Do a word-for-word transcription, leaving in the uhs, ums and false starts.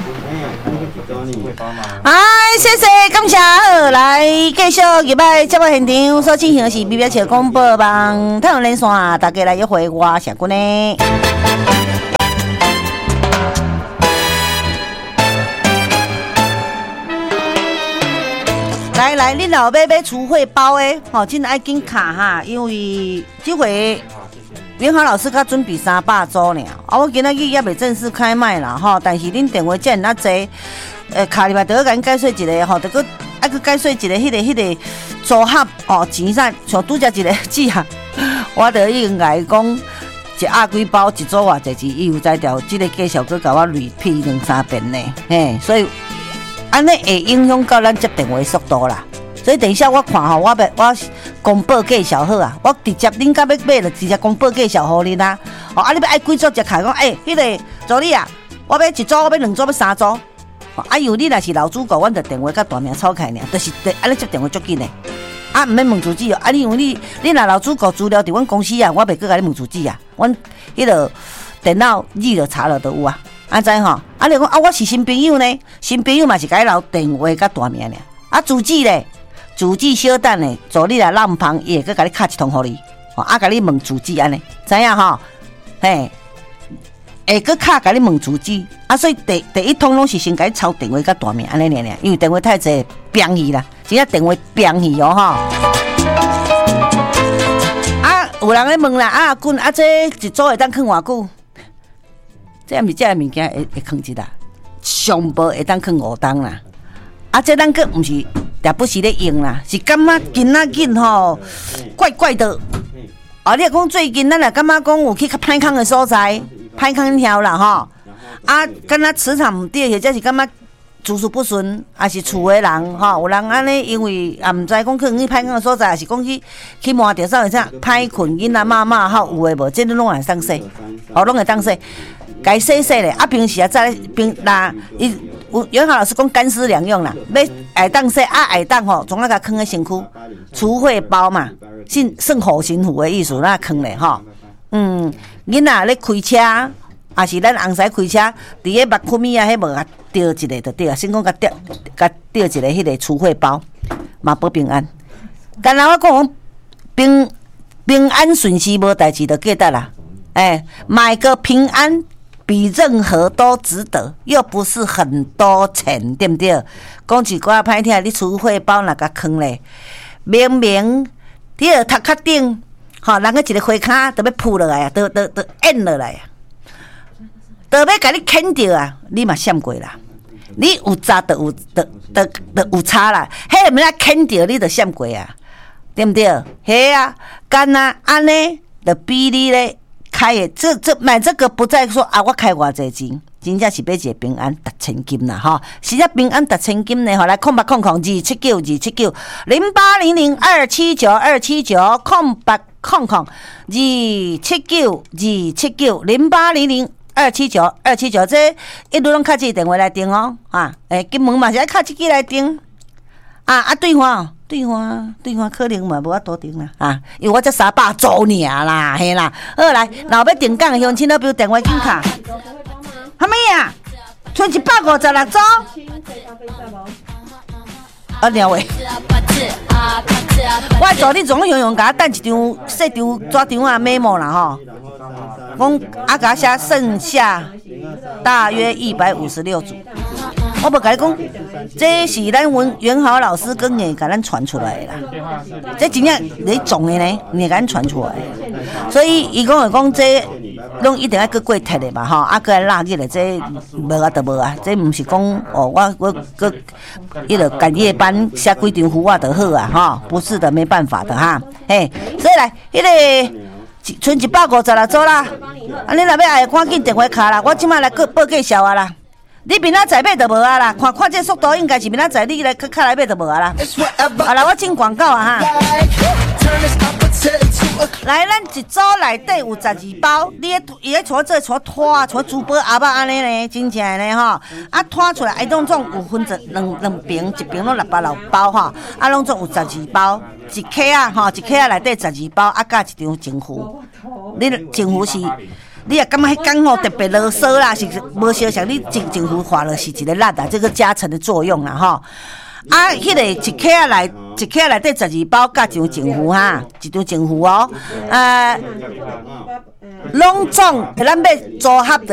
哎，谢谢，感谢好，来继续入来节目现场所进行的是美美笑广播网太阳连线，大家来约会我社君呢。来来，恁老买买除秽包的，吼、哦，真爱紧卡哈，因为这回元豪老师较准备三百组呢，啊，我今仔日也未正式开卖啦，吼，但是恁电话遮尔济，呃，卡里嘛，得甲恁解说一个吼，得个爱去解说一个迄、那个迄、那个组合哦，钱啥像拄则一个纸啊，我得已经甲伊讲。一鸭几包一组偌济钱，伊有才调，即、这个介绍佮甲我 repeat 两三遍呢，嘿，所以安尼会影响到咱接电话速度啦。所以等一下我看吼，我要我公布介绍好啊，我直接恁甲要买就直接公布介绍互恁啊。哦，啊你要爱几组才开讲，诶、欸，迄、那个助理啊，我要一组，我要两组，要三组。哦，啊有你若是老主顾，阮就电话甲大名吵开呢，就是安尼接电话足紧的。啊，毋免问主旨哦，啊，你因为你你若老主顾资料伫阮公司啊，我袂搁甲你问主旨啊，阮迄个电脑字就查了都有啊，安知吼？啊，你讲啊，我是新朋友呢，新朋友嘛是甲伊留电话甲大名呢，啊，主旨咧，主旨小等咧，助理来浪旁，伊会搁甲你敲一通互你，吼，啊，甲你问主旨安尼，知影吼？嘿，会搁敲甲你问主旨，啊，所以第第一通拢是先甲你抄电话甲大名安尼尔尔，因为电话太济变去啦。真正电话变去哦吼！啊，有人咧问啦，啊，君啊，这一组会当放偌久？这毋是这个物件会会放一啦，上无会当放五档啦。啊，这咱个毋是也不是咧用啦，是感觉今仔日吼怪怪的。啊，你讲最近咱也感觉讲有去较歹康的所在，歹康条啦吼。啊，敢若磁场毋对，或者是感觉。姿势不顺，也是厝的人吼，有人安尼，因为也毋知讲去去歹讲的所在，也是讲去去摸着啥物啥歹困囡仔妈妈吼有诶无，这拢会当洗，哦，拢会当洗，该洗洗咧。啊，平时啊，再平那伊有元豪老师讲干湿两用啦，要爱当洗啊，爱当吼，总啊甲囥喺身躯，除秽包嘛，算算护身符的意思，那囥咧吼。嗯，囡仔咧开车。也是咱红狮开车，伫个麦克米啊，迄无啊，钓一个就对啊。先讲甲钓，甲钓一个迄个除秽包，嘛保平安。干那我讲平平安顺时无代志就记得啦。哎、欸，买个平安比任何都值得，又不是很多钱，对不对？讲一句歹听，你除秽包若甲囥咧，明明你个头壳顶，吼，人个一个花骹都要扑落来啊，都都都淹落来啊。都要甲你牵着啊！你嘛闪过啦，你有差就有，就就就有差啦。迄个物仔牵着你就闪过啊，对不对？嘿啊，干啊安尼，就比你咧开的这这买这个不再说啊，我开偌济钱，真正是买一个平安达千金啦吼！是只平安达千金呢，吼来空八空空二七九二七九零八零零二七九二七九空八空空二七九二七九零八零零。二七九二七九，这一路拢靠这电话来订哦，啊，诶、欸，进门嘛是爱靠这支来订，啊啊，对方对方对方可能嘛无法多订啦，啊，因为我这三百组尔啦，嘿啦，好来，若要订港的乡亲都比如电话紧卡，哈么呀？剩一百五十六组，啊，两位，我助你总用用甲等一张细张纸张啊 memo 啦吼。讲啊，甲写剩下大约一百五十六组。我无甲你讲，这是咱文元豪老师跟你甲咱传出来的啦。这真正你种的呢，你甲咱传出来的。所以伊讲会讲这，拢一定要去过铁的嘛吼，啊，过来拉起来这无啊就无啊，这毋是讲哦，我我个迄个赶夜班写几张符啊就好啊吼，不是的，没办法的哈。嘿，所以来迄、那个。剩一百五十六组啦，啊！你若要爱赶紧电话卡啦，我即摆来报报介绍啊啦。你明仔载买就无啊啦，看看这速度应该是明仔载你来卡来买就无啊啦。好啦，我进广告啊哈。来，咱一组内底有十二包，你咧伊咧像这像拖啊，像珠宝阿爸安尼呢，真正呢吼。啊，拖出来，哎，拢总有分成两两边，一边拢六百六包吼，啊，拢总有十二包，一克啊吼，一克啊内底十二包，啊，加一张情符。你情符是你也感觉迄工吼特别啰嗦啦，是无相像你净净肤化了是一个力啊，这个加成的作用啦吼。啊，迄、那个一克啊来，一克内底十二包加一张净肤哈，一张净肤哦，呃，拢总咱要组合的。